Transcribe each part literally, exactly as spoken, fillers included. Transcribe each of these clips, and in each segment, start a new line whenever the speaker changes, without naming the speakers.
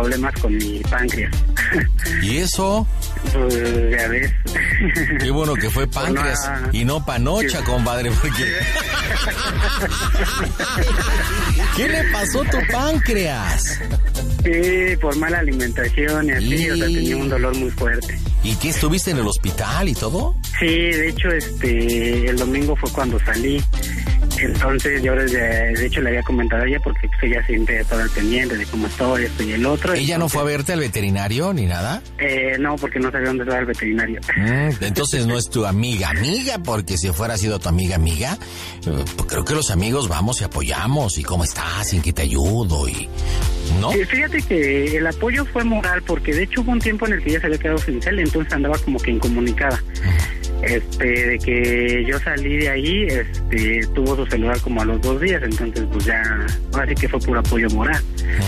problemas con mi páncreas.
¿Y eso?
Pues ya ves.
Qué bueno que fue páncreas no, y no panocha, sí, compadre, porque... ¿Qué le pasó a tu páncreas?
Sí, por mala alimentación y así, y... o sea, tenía un dolor muy fuerte.
¿Y qué, estuviste en el hospital y todo?
Sí, de hecho, este, el domingo fue cuando salí. Entonces yo desde, de hecho le había comentado a ella porque pues, ella siempre estaba al pendiente de cómo estoy, esto y el otro.
¿Ella
entonces,
no fue a verte al veterinario ni nada?
Eh, no, porque no sabía dónde estaba el veterinario.
Mm, entonces no es tu amiga amiga, porque si fuera sido tu amiga amiga, eh, pues creo que los amigos vamos y apoyamos, y cómo estás, y en qué te ayudo, y... ¿no?
Sí, fíjate que el apoyo fue moral, porque de hecho hubo un tiempo en el que ella se había quedado sin cel, entonces andaba como que incomunicada. Este, de que yo salí de ahí, este, tuvo su celular como a los dos días, entonces pues ya, ahora sí que fue puro apoyo moral.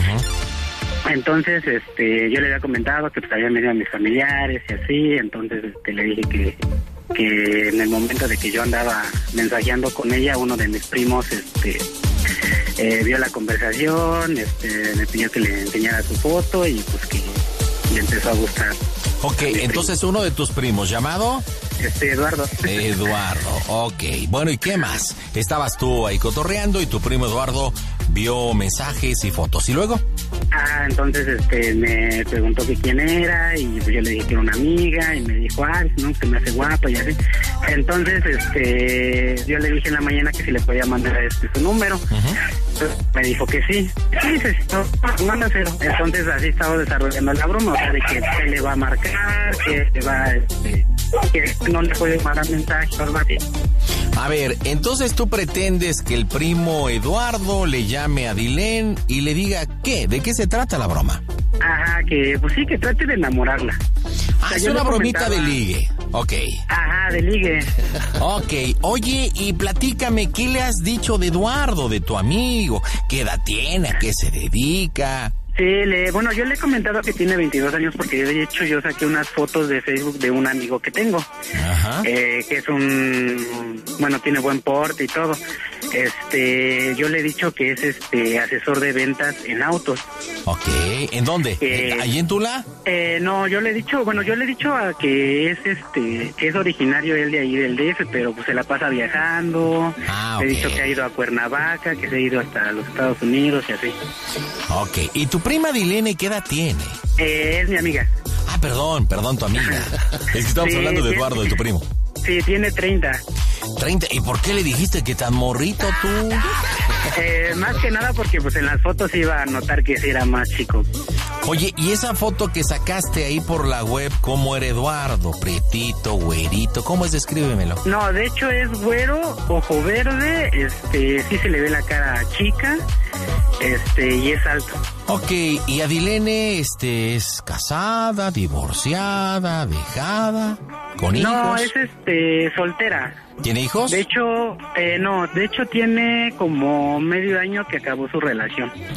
Uh-huh. Entonces, este, yo le había comentado que pues había venido a mis familiares y así, entonces este, le dije que, que en el momento de que yo andaba mensajeando con ella, uno de mis primos, este, eh, vio la conversación, este, me pidió que le enseñara su foto y pues que le empezó a gustar.
Ok, entonces uno de tus primos, ¿llamado?
Este, Eduardo.
Eduardo, ok. Bueno, ¿y qué más? Estabas tú ahí cotorreando y tu primo Eduardo vio mensajes y fotos. ¿Y luego?
Ah, entonces este me preguntó que quién era y pues yo le dije que era una amiga y me dijo, ah, no, que me hace guapa y así. Entonces este yo le dije en la mañana que si le podía mandar este su número. Uh-huh. Entonces me dijo que sí. Sí, sí, no, mándaselo. Entonces así estaba desarrollando la broma, o sea, de que se le va a marcar, que se va, este, que no le puede mandar mensaje o algo así.
A ver, entonces tú pretendes que el primo Eduardo le llame a Dilén y le diga ¿qué? ¿De qué se trata la broma?
Ajá, que pues sí, que trate de enamorarla.
Ah, o sea, es una bromita comentaba... de ligue. Ok.
Ajá, de ligue.
Ok, oye, y platícame, ¿qué le has dicho de Eduardo, de tu amigo? ¿Qué edad tiene? ¿A qué se dedica?
Sí, le, bueno, yo le he comentado que tiene veintidós años porque de hecho yo saqué unas fotos de Facebook de un amigo que tengo. Ajá. Eh, que es un, bueno, tiene buen porte y todo. Este, yo le he dicho que es este asesor de ventas en autos.
Ok, ¿en dónde? Eh, ¿Ahí en Tula?
Eh, no, yo le he dicho, bueno, yo le he dicho a que es este, que es originario él de ahí del D F, pero pues se la pasa viajando. Ah, okay. Le he dicho que ha ido a Cuernavaca, que se ha ido hasta los Estados Unidos y así.
Ok, ¿y tu prima Dilene qué edad tiene?
Eh, es mi amiga.
Ah, perdón, perdón, tu amiga. Es que estamos sí, hablando de Eduardo, de tu primo.
Sí, tiene treinta.
treinta, ¿y por qué le dijiste que tan morrito tú?
Eh, más que nada porque pues en las fotos iba a notar que sí era más chico.
Oye, ¿y esa foto que sacaste ahí por la web, cómo era Eduardo? Prietito, güerito, ¿cómo es? Descríbemelo.
No, de hecho es güero, ojo verde, este, sí se le ve la cara chica, este, y es alto.
Ok, ¿y Adilene, este, es casada, divorciada, dejada, con hijos?
No, es este, soltera.
¿Tiene hijos?
De hecho, eh, no, de hecho tiene como medio año que acabó su relación.